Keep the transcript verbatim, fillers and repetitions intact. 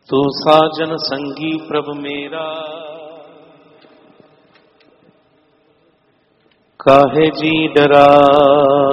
तू साजन संगी प्रभ मेरा, काहे जी डरा।